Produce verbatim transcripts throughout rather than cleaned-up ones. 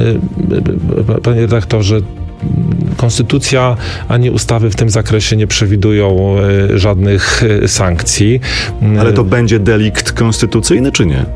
panie redaktorze, konstytucja ani ustawy w tym zakresie nie przewidują żadnych sankcji. Ale to będzie delikt konstytucyjny, czy nie?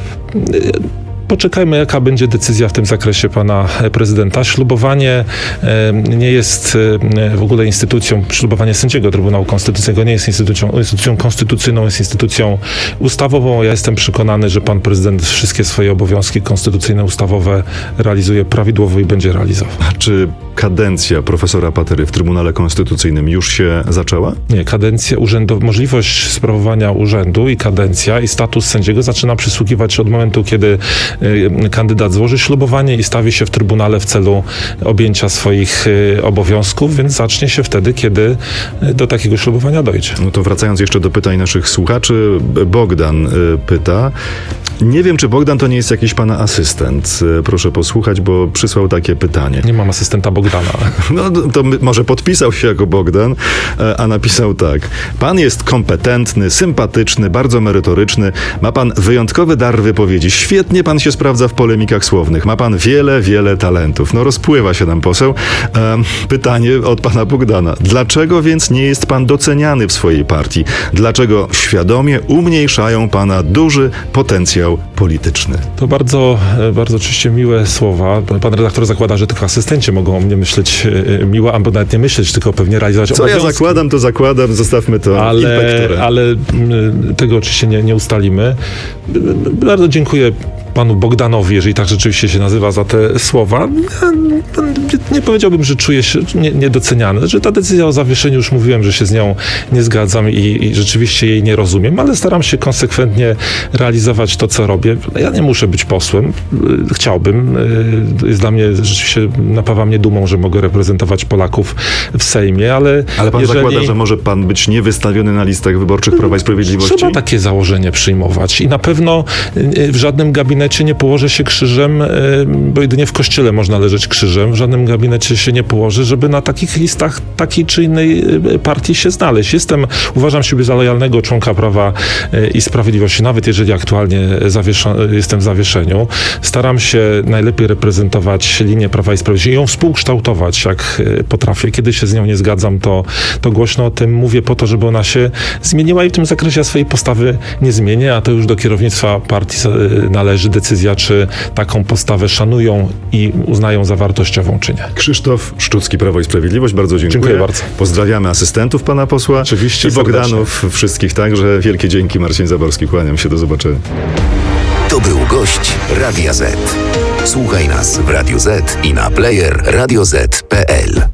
Poczekajmy, jaka będzie decyzja w tym zakresie pana prezydenta. Ślubowanie nie jest w ogóle instytucją, ślubowanie sędziego Trybunału Konstytucyjnego nie jest instytucją, instytucją konstytucyjną, jest instytucją ustawową. Ja jestem przekonany, że pan prezydent wszystkie swoje obowiązki konstytucyjne, ustawowe realizuje prawidłowo i będzie realizował. A czy kadencja profesora Patery w Trybunale Konstytucyjnym już się zaczęła? Nie, kadencja urzędu, możliwość sprawowania urzędu i kadencja i status sędziego zaczyna przysługiwać od momentu, kiedy kandydat złoży ślubowanie i stawi się w Trybunale w celu objęcia swoich obowiązków, więc zacznie się wtedy, kiedy do takiego ślubowania dojdzie. No to wracając jeszcze do pytań naszych słuchaczy, Bogdan pyta, nie wiem, czy Bogdan to nie jest jakiś pana asystent. Proszę posłuchać, bo przysłał takie pytanie. Nie mam asystenta Bogdana. No to może podpisał się jako Bogdan, a napisał tak. Pan jest kompetentny, sympatyczny, bardzo merytoryczny. Ma pan wyjątkowy dar wypowiedzi. Świetnie pan się sprawdza w polemikach słownych. Ma pan wiele, wiele talentów. No rozpływa się nam poseł. E, pytanie od pana Bogdana. Dlaczego więc nie jest pan doceniany w swojej partii? Dlaczego świadomie umniejszają pana duży potencjał polityczny? To bardzo, bardzo oczywiście miłe słowa. Pan redaktor zakłada, że tylko asystenci mogą o mnie myśleć miło, albo nawet nie myśleć, tylko pewnie realizować Co obowiązki. ja zakładam, to zakładam. Zostawmy to ale, ale tego oczywiście nie, nie ustalimy. Bardzo dziękuję panu Bogdanowi, jeżeli tak rzeczywiście się nazywa, za te słowa. Nie powiedziałbym, że czuję się nie, niedoceniany. Że ta decyzja o zawieszeniu, już mówiłem, że się z nią nie zgadzam i, i rzeczywiście jej nie rozumiem, ale staram się konsekwentnie realizować to, co robię. Ja nie muszę być posłem. Chciałbym. Jest dla mnie, rzeczywiście napawa mnie dumą, że mogę reprezentować Polaków w Sejmie, ale Ale pan jeżeli... zakłada, że może pan być niewystawiony na listach wyborczych Prawa i Sprawiedliwości? Trzeba takie założenie przyjmować i na pewno w żadnym gabinecie nie położę się krzyżem, bo jedynie w kościele można leżeć krzyżem. W żadnym gabinecie się nie położę, żeby na takich listach takiej czy innej partii się znaleźć. Jestem, uważam siebie za lojalnego członka Prawa i Sprawiedliwości, nawet jeżeli aktualnie zawiesza, jestem w zawieszeniu. Staram się najlepiej reprezentować linię Prawa i Sprawiedliwości i ją współkształtować, jak potrafię. Kiedy się z nią nie zgadzam, to, to głośno o tym mówię po to, żeby ona się zmieniła i w tym zakresie ja swojej postawy nie zmienię, a to już do kierownictwa partii należy decyzja, czy taką postawę szanują i uznają za wartościową, czy nie. Krzysztof Szczucki, Prawo i Sprawiedliwość, bardzo dziękuję. Dziękuję bardzo. Pozdrawiamy asystentów pana posła. Oczywiście. I Bogdanów, wszystkich także. Wielkie dzięki. Marcin Zaborski, kłaniam się, do zobaczenia. To był gość Radia Z. Słuchaj nas w Radio Z i na player radio zet kropka pe el.